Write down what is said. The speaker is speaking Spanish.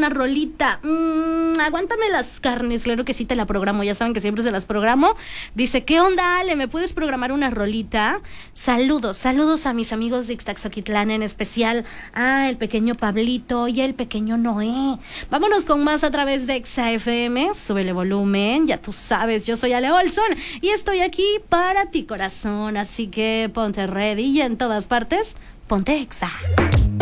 una rolita. Aguántame las carnes, claro que sí te la programo, ya saben que siempre se las programo. Dice, ¿qué onda, Ale? ¿Me puedes programar una rolita? Saludos a mis amigos de Ixtaxoquitlán, en especial a el pequeño Pablito y el pequeño Noé. Vámonos con más a través de Exa FM, súbele volumen, ya tú sabes, yo soy Ale Olson y estoy aquí para ti, corazón, así que ponte ready y en todas partes, ponte Exa.